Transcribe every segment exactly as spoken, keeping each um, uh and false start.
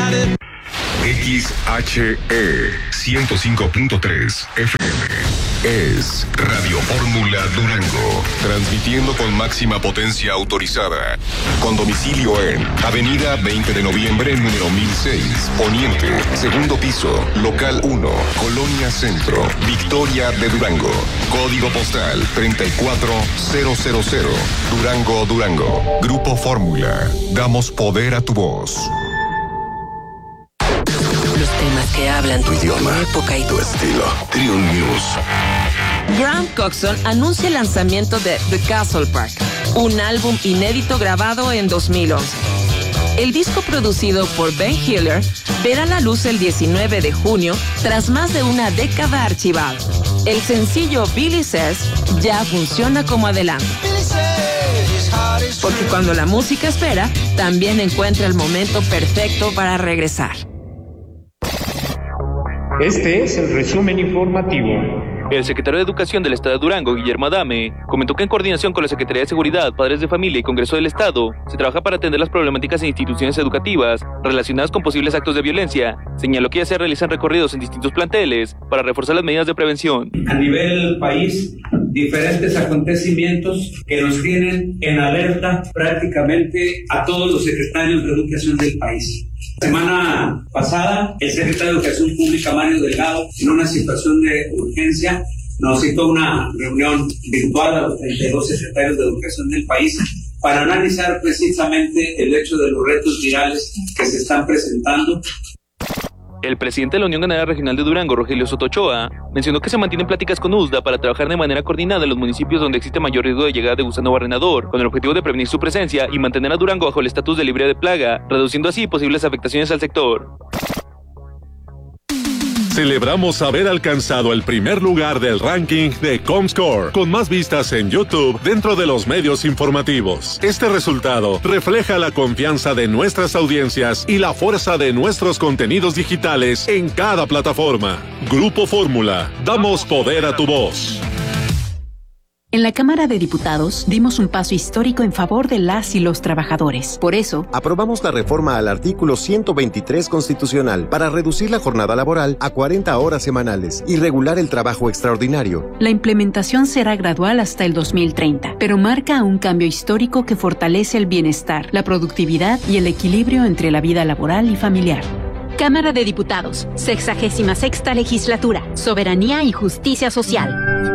X H E ciento cinco punto tres F M es Radio Fórmula Durango, transmitiendo con máxima potencia autorizada, con domicilio en Avenida veinte de noviembre, número mil seis, Poniente, segundo piso, local uno, Colonia Centro, Victoria de Durango, código postal treinta y cuatro mil, Durango, Durango. Grupo Fórmula, damos poder a tu voz. Los temas que hablan tu idioma, tu época y tu estilo. Triun News. Graham Coxon anuncia el lanzamiento de The Castle Park, un álbum inédito grabado en dos mil once. El disco, producido por Ben Hiller, verá la luz el diecinueve de junio, tras más de una década archivado. El sencillo Billy Says ya funciona como adelanto, porque cuando la música espera, también encuentra el momento perfecto para regresar. Este es el resumen informativo. El secretario de Educación del Estado de Durango, Guillermo Adame, comentó que en coordinación con la Secretaría de Seguridad, Padres de Familia y Congreso del Estado, se trabaja para atender las problemáticas en instituciones educativas relacionadas con posibles actos de violencia. Señaló que ya se realizan recorridos en distintos planteles para reforzar las medidas de prevención. A nivel país, diferentes acontecimientos que nos tienen en alerta prácticamente a todos los secretarios de Educación del país. La semana pasada, el secretario de Educación Pública, Mario Delgado, en una situación de urgencia, nos citó una reunión virtual a los treinta y dos secretarios de Educación del país para analizar precisamente el hecho de los retos virales que se están presentando. El presidente de la Unión Ganadera Regional de Durango, Rogelio Soto Ochoa, mencionó que se mantienen pláticas con U S D A para trabajar de manera coordinada en los municipios donde existe mayor riesgo de llegada de gusano barrenador, con el objetivo de prevenir su presencia y mantener a Durango bajo el estatus de libre de plaga, reduciendo así posibles afectaciones al sector. Celebramos haber alcanzado el primer lugar del ranking de Comscore, con más vistas en YouTube dentro de los medios informativos. Este resultado refleja la confianza de nuestras audiencias y la fuerza de nuestros contenidos digitales en cada plataforma. Grupo Fórmula, damos poder a tu voz. En la Cámara de Diputados dimos un paso histórico en favor de las y los trabajadores. Por eso, aprobamos la reforma al artículo ciento veintitrés constitucional para reducir la jornada laboral a cuarenta horas semanales y regular el trabajo extraordinario. La implementación será gradual hasta el dos mil treinta, pero marca un cambio histórico que fortalece el bienestar, la productividad y el equilibrio entre la vida laboral y familiar. Cámara de Diputados, sexagésima sexta legislatura, soberanía y justicia social.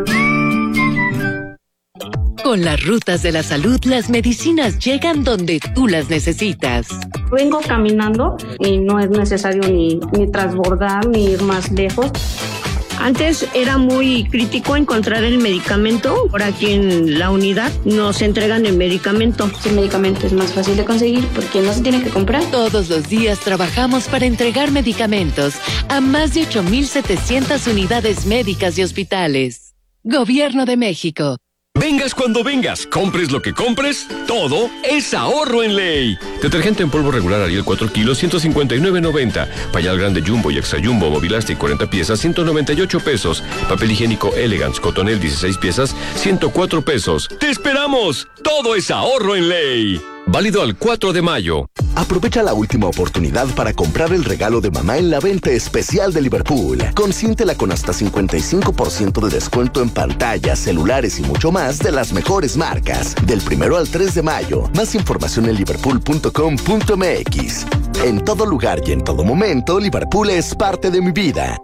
Con las rutas de la salud, las medicinas llegan donde tú las necesitas. Vengo caminando y no es necesario ni, ni transbordar ni ir más lejos. Antes era muy crítico encontrar el medicamento. Por aquí en la unidad nos entregan el medicamento. El medicamento es más fácil de conseguir porque no se tiene que comprar. Todos los días trabajamos para entregar medicamentos a más de ocho mil setecientas unidades médicas y hospitales. Gobierno de México. Vengas cuando vengas, compres lo que compres, todo es ahorro en ley. Detergente en polvo regular Ariel cuatro kilos, ciento cincuenta y nueve noventa. Pañal grande Jumbo y Extra Jumbo Movilastic cuarenta piezas, ciento noventa y ocho pesos. Papel higiénico Elegance Cotonel dieciséis piezas, ciento cuatro pesos. ¡Te esperamos! Todo es ahorro en ley. Válido al cuatro de mayo. Aprovecha la última oportunidad para comprar el regalo de mamá en la venta especial de Liverpool. Consiéntela con hasta cincuenta y cinco por ciento de descuento en pantallas, celulares y mucho más de las mejores marcas. Del primero al tres de mayo. Más información en liverpool punto com punto m x. En todo lugar y en todo momento, Liverpool es parte de mi vida.